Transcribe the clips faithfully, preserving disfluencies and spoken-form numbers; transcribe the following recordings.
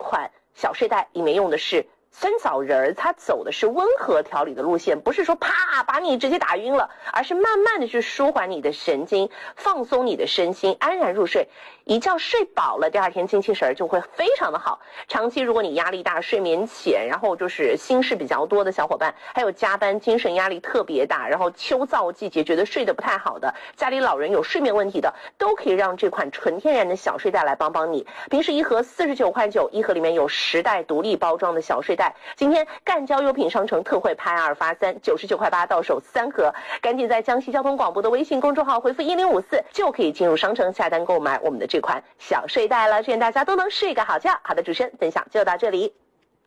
款小睡袋里面用的是酸枣仁儿，它走的是温和调理的路线，不是说啪把你直接打晕了，而是慢慢的去舒缓你的神经，放松你的身心，安然入睡。一觉睡饱了，第二天精气神就会非常的好。长期如果你压力大、睡眠浅，然后就是心事比较多的小伙伴，还有加班精神压力特别大，然后秋燥季节觉得睡得不太好的，家里老人有睡眠问题的，都可以让这款纯天然的小睡袋来帮帮你。平时一盒四十九块九，一盒里面有十袋独立包装的小睡袋。今天赣交优品商城特惠拍二发三，九十九块八到手三盒，赶紧在江西交通广播的微信公众号回复一零五四就可以进入商城下单购买我们的这款小睡袋了，祝愿大家都能睡个好觉。好的，主持人分享就到这里。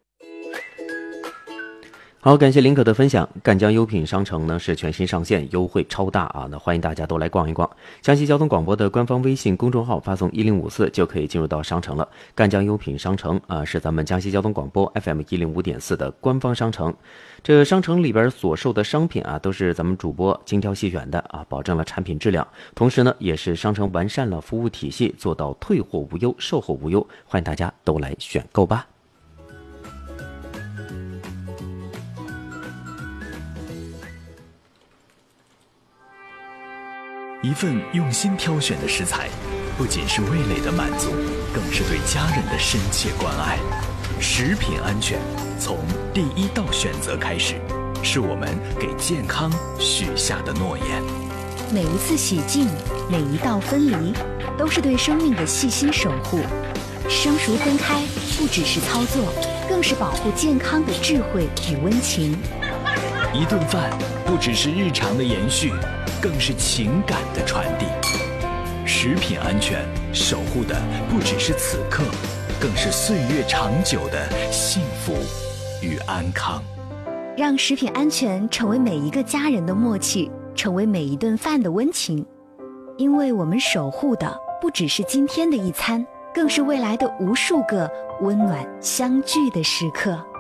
好，感谢林可的分享。赣江优品商城呢是全新上线，优惠超大啊！那欢迎大家都来逛一逛。江西交通广播的官方微信公众号发送一零五四就可以进入到商城了。赣江优品商城啊是咱们江西交通广播 F M 一零五点四的官方商城。这商城里边所售的商品啊都是咱们主播精挑细选的啊，保证了产品质量。同时呢，也是商城完善了服务体系，做到退货无忧、售后无忧。欢迎大家都来选购吧。 一份用心挑选的食材，不仅是味蕾的满足，更是对家人的深切关爱。食品安全从第一道选择开始，是我们给健康许下的诺言。 每一次洗净，每一道分离，都是对生命的细心守护。生熟分开不只是操作，更是保护健康的智慧与温情。 一顿饭不只是日常的延续，更是情感的传递。食品安全守护的不只是此刻，更是岁月长久的幸福与安康。 让食品安全成为每一个家人的默契，成为每一顿饭的温情。因为我们守护的不只是今天的一餐，更是未来的无数个温暖相聚的时刻。